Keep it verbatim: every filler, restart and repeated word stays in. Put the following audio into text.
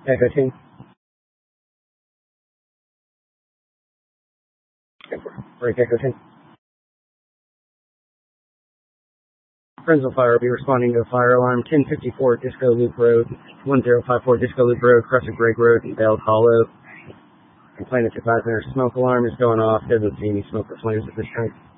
Echo team. Break Echo team. Friends will fire will be responding to a fire alarm ten fifty-four Disco Loop Road, one zero five four Disco Loop Road, Crescent Greg Road, and Bell's Hollow. Complainant's advising their smoke alarm is going off. Doesn't see any smoke or flames at this time.